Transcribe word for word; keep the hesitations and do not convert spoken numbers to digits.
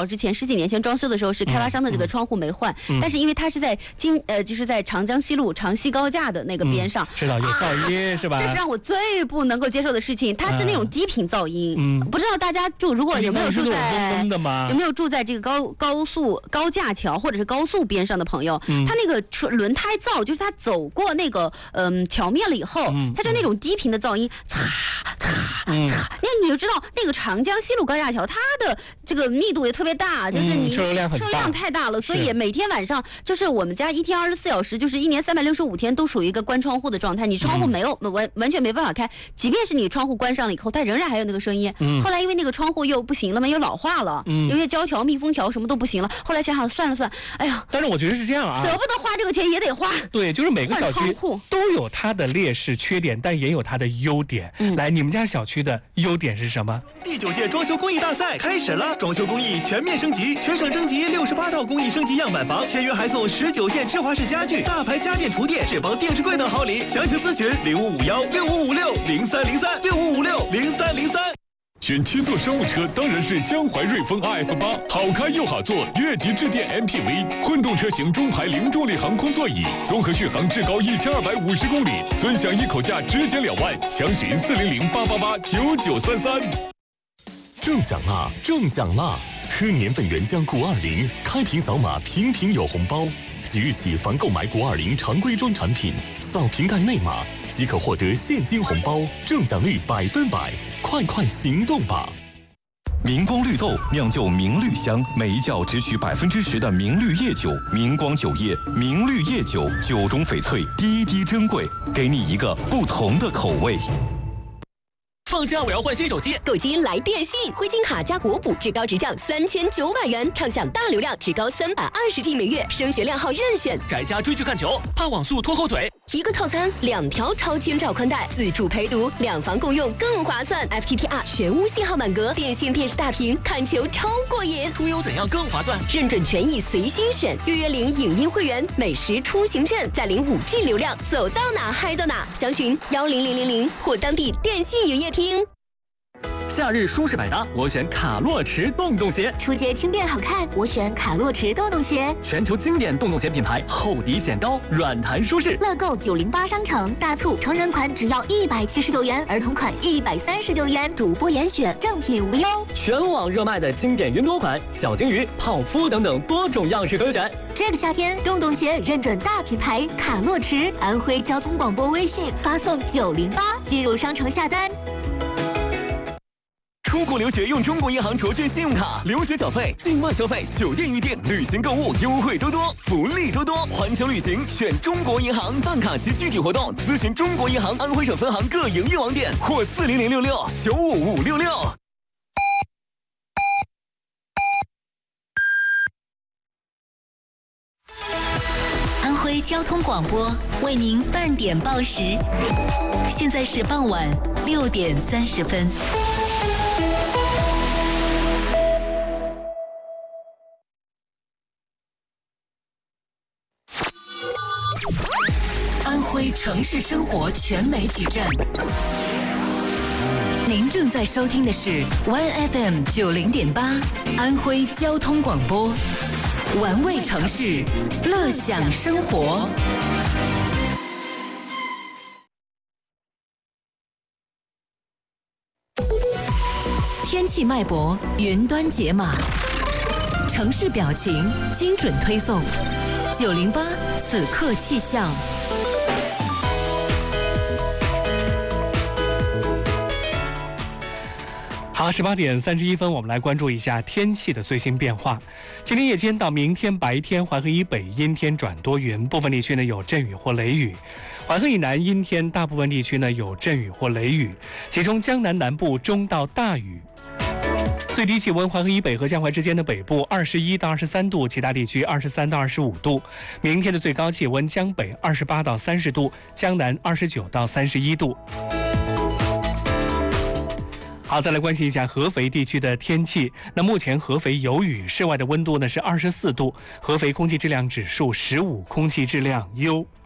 早之前十几年前装修的时候是开发商的这个窗户没换，嗯嗯、但是因为它是在京呃就是在长江西路长西高架的那个边上， 知道有噪音、啊、是吧？ 这是让我最不能够接受的事情，它是那种低频噪音。嗯，不知道大家就如果有没有住在嗡嗡的吗？ 有没有住在这个高高速高架桥或者是高速边上的朋友，嗯、它那个车轮胎噪，就是它走过那个嗯桥面了以后，嗯、它就那种低频的噪音，嚓嚓嚓，那你就知道那个长江西路高架桥它的这个密度也特别大，就是你车流量很大， 车流量太大了，所以每天晚上就是我们家一天二十四小时，就是一年三百六十五天都属于一个关窗户的状态，你窗户没有、嗯、完完全没办法开，即便是你窗户关上了以后，它仍然还有那个声音。嗯、后来因为那个窗户又不行了嘛，又老化了，嗯、因为胶条、密封条什么都不行了。后来想想算了算，哎呀， 但是我觉得是这样啊， 舍不得花这个钱也得花。 对，就是每个小区都有它的劣势、缺点，但也有它的优点。嗯、来，你们家小区的优点是什么？ 第九届装修工艺大赛开始了，装修工艺全面升级，全省征集六十八套工艺升级样板房，签约还送十九件芝华士家具、大牌家电厨电、智邦电视柜等好礼。详情咨询零五五幺六五五六零三零三六五五六零三零三。 选七座商务车当然是江淮瑞风 R F 八，好开又好坐，越级致电 M P V， 混动车型中排零重力航空座椅，综合续航至高一千二百五十公里，尊享一口价直减两万，详询四零零八八八九九三三。中奖啦！中奖啦！喝年份原浆谷二零，开瓶扫码，瓶瓶有红包。即日起，凡购买谷二零常规装产品，扫瓶盖内码即可获得现金红包，中奖率百分百，快快行动吧！ 明光绿豆酿就明绿香，每一窖只取百分之十的明绿叶酒，明光酒业明绿叶酒，酒中翡翠，滴滴珍贵，给你一个不同的口味。 放假我要换新手机， 购机来电信，灰金卡加国补，至高直降三千九百元，畅享大流量，至高三百二十 G 每月，升学量号任选。 宅家追剧看球，怕网速拖后腿， 一个套餐两条超千兆宽带，自助陪读，两房共用更划算。F T T R 全屋信号满格，电信电视大屏，看球超过瘾。 出游怎样更划算？ 认准权益随心选，预约领影音会员，美食出行券，再领五 G 流量，走到哪嗨到哪。详询幺零零零零或当地电信营业厅。 夏日舒适百搭，我选卡洛驰洞洞鞋。 出街轻便好看，我选卡洛驰洞洞鞋。 全球经典洞洞鞋品牌，厚底显高，软弹舒适。 乐购九零八商城大促，成人款只要一百七十九元，儿童款一百三十九元，主播严选，正品无忧。 全网热卖的经典云朵款，小金鱼、泡芙等等多种样式可选。 这个夏天，洞洞鞋认准大品牌卡洛驰，安徽交通广播微信发送九零八进入商城下单。 出国留学用中国银行卓越信用卡，留学缴费、境外消费、酒店预订、旅行购物优惠多多，福利多多。环球旅行选中国银行，办卡及具体活动咨询中国银行安徽省分行各营业网点或四零零六六九五五六六。 安徽交通广播为您半点报时，现在是傍晚六点三十分。安徽城市生活全媒体站，您正在收听的是 One F M 九零点八，安徽交通广播，玩味城市，乐享生活。天气脉搏，云端解码，城市表情，精准推送。九零八此刻气象。 好，十八点三十一分，我们来关注一下天气的最新变化。今天夜间到明天白天，淮河以北阴天转多云，部分地区呢有阵雨或雷雨；淮河以南阴天，大部分地区呢有阵雨或雷雨，其中江南南部中到大雨。最低气温，淮河以北和江淮之间的北部二十一到二十三度，其他地区二十三到二十五度。明天的最高气温，江北二十八到三十度，江南二十九到三十一度。好，再来关心一下合肥地区的天气。那目前合肥有雨，室外的温度呢是二十四度，合肥空气质量指数十五，空气质量优。